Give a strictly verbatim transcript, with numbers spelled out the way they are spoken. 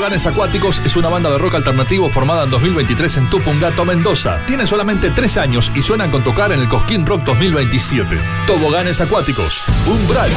Toboganes Acuáticos es una banda de rock alternativo formada en dos mil veintitrés en Tupungato, Mendoza. Tienen solamente tres años y suenan con tocar en el Cosquín Rock dos mil veintisiete. Toboganes Acuáticos, Umbral.